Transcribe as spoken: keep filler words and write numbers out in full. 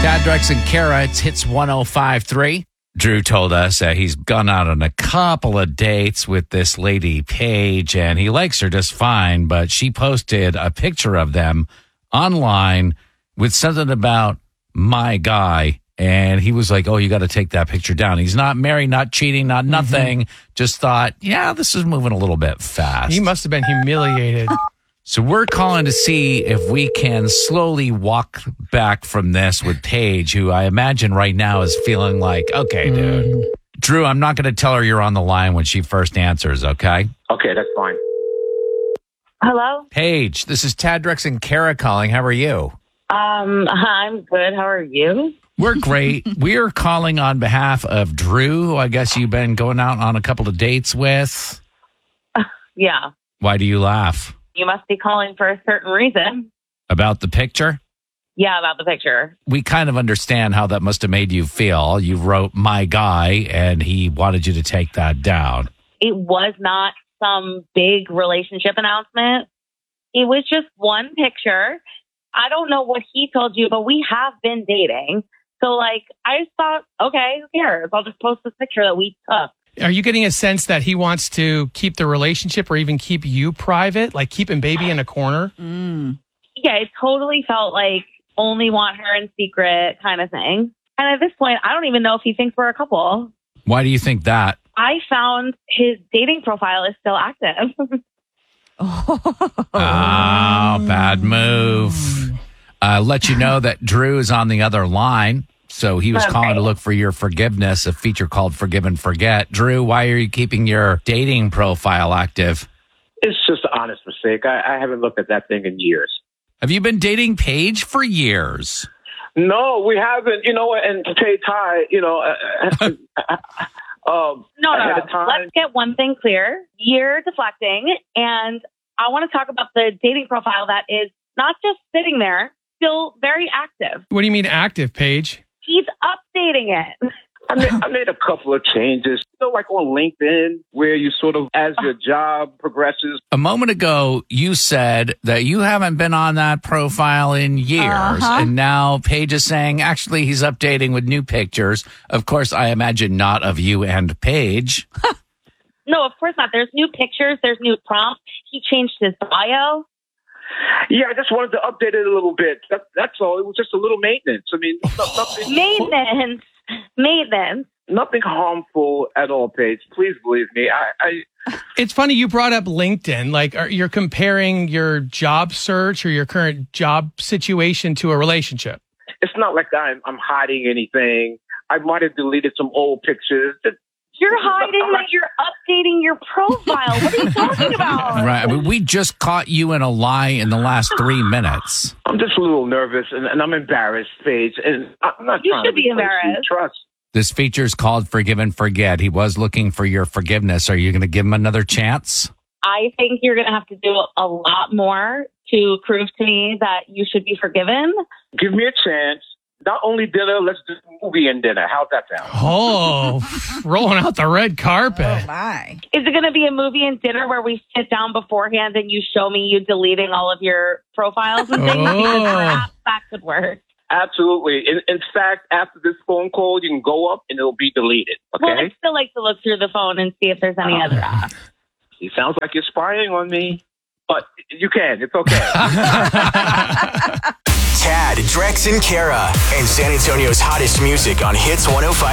Tad, Drex, and Kara, it's Hits one oh five point three. Drew told us that he's gone out on a couple of dates with this lady, Paige, and he likes her just fine, but she posted a picture of them online with something about my guy, and he was like, oh, you got to take that picture down. He's not married, not cheating, not nothing. Mm-hmm. Just thought, yeah, this is moving a little bit fast. He must have been humiliated. So we're calling to see if we can slowly walk back from this with Paige, who I imagine right now is feeling like, okay, dude. Mm. Drew, I'm not going to tell her you're on the line when she first answers, okay? Okay, that's fine. Hello? Paige, this is Tad, Drex, and Kara calling. How are you? Um, I'm good. How are you? We're great. We're calling on behalf of Drew, who I guess you've been going out on a couple of dates with. Uh, yeah. Why do you laugh? You must be calling for a certain reason. About the picture? Yeah, about the picture. We kind of understand how that must have made you feel. You wrote my guy, and he wanted you to take that down. It was not some big relationship announcement. It was just one picture. I don't know what he told you, but we have been dating. So, like, I just thought, okay, who cares? I'll just post this picture that we took. Are you getting a sense that he wants to keep the relationship or even keep you private, like keeping baby in a corner? Mm. Yeah, it totally felt like only want her in secret kind of thing. And at this point, I don't even know if he thinks we're a couple. Why do you think that? I found his dating profile is still active. Oh, bad move. Uh, let you know that Drew is on the other line. So he was okay. calling to look for your forgiveness, a feature called Forgive and Forget. Drew, why are you keeping your dating profile active? It's just an honest mistake. I, I haven't looked at that thing in years. Have you been dating Paige for years? No, we haven't. You know, and to say Ty, you know, uh, um, no, no, no. Let's get one thing clear. You're deflecting, and I want to talk about the dating profile that is not just sitting there, still very active. What do you mean active, Paige? He's updating it. I made, I made a couple of changes. You know, like on LinkedIn, where you sort of, as your job progresses. A moment ago, you said that you haven't been on that profile in years. Uh-huh. And now Paige is saying, actually, he's updating with new pictures. Of course, I imagine not of you and Paige. No, of course not. There's new pictures. There's new prompts. He changed his bio. Yeah, I just wanted to update it a little bit. That, that's all. It was just a little maintenance. I mean, nothing. Maintenance. Maintenance. Nothing harmful at all, Paige. Please believe me. I, I It's funny you brought up LinkedIn. Like, are, you're comparing your job search or your current job situation to a relationship. It's not like I'm, I'm hiding anything. I might have deleted some old pictures. You're hiding that you're updating your profile. What are you talking about? Right. I mean, we just caught you in a lie in the last three minutes. I'm just a little nervous, and, and I'm embarrassed, Paige. And I'm not you trying should to be embarrassed. Trust. This feature is called Forgive and Forget. He was looking for your forgiveness. Are you going to give him another chance? I think you're going to have to do a lot more to prove to me that you should be forgiven. Give me a chance. Not only dinner, let's do a movie and dinner. How's that sound? Oh, rolling out the red carpet. Oh, my. Is it going to be a movie and dinner where we sit down beforehand and you show me you deleting all of your profiles and things? Oh. Because perhaps that could work. Absolutely. In, in fact, after this phone call, you can go up and it'll be deleted. Okay? Well, I'd still like to look through the phone and see if there's any oh. other apps. It sounds like you're spying on me, but you can. It's okay. Tad, Drex, and Kara, and San Antonio's hottest music on Hits one oh five.